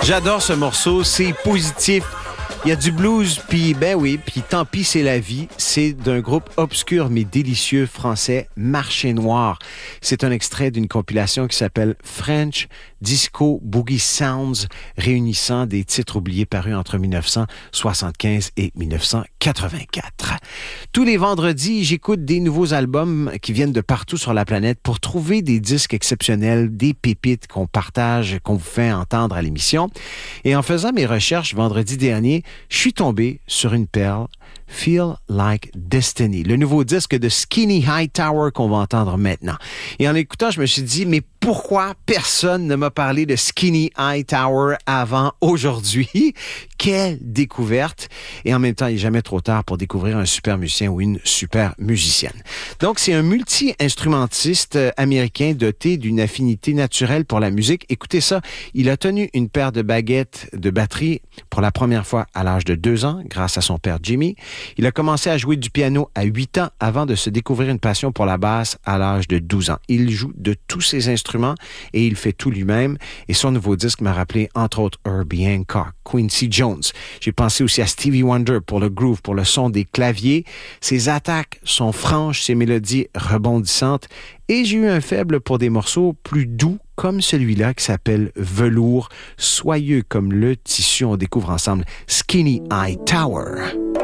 J'adore ce morceau, c'est positif. Il y a du blues, puis ben oui, puis tant pis, c'est la vie. C'est d'un groupe obscur mais délicieux français, Marché Noir. C'est un extrait d'une compilation qui s'appelle French Disco Boogie Sounds, réunissant des titres oubliés parus entre 1975 et 1984. Tous les vendredis, j'écoute des nouveaux albums qui viennent de partout sur la planète pour trouver des disques exceptionnels, des pépites qu'on partage, qu'on vous fait entendre à l'émission. Et en faisant mes recherches vendredi dernier, je suis tombé sur une perle, Feel Like Destiny, le nouveau disque de Skinny Hightower qu'on va entendre maintenant. Et en l'écoutant, je me suis dit, mais pourquoi personne ne m'a parlé de Skinny Hightower avant aujourd'hui? Quelle découverte! Et en même temps, il n'est jamais trop tard pour découvrir un super musicien ou une super musicienne. Donc, c'est un multi-instrumentiste américain doté d'une affinité naturelle pour la musique. Écoutez ça, il a tenu une paire de baguettes de batterie pour la première fois à l'âge de 2 ans, grâce à son père Jimmy. Il a commencé à jouer du piano à 8 ans avant de se découvrir une passion pour la basse à l'âge de 12 ans. Il joue de tous ses instruments et il fait tout lui-même. Et son nouveau disque m'a rappelé, entre autres, Herbie Hancock, Quincy Jones. J'ai pensé aussi à Stevie Wonder pour le groove, pour le son des claviers. Ses attaques sont franches, ses mélodies rebondissantes. Et j'ai eu un faible pour des morceaux plus doux, comme celui-là qui s'appelle Velours, soyeux comme le tissu. On découvre ensemble Skinny Hightower.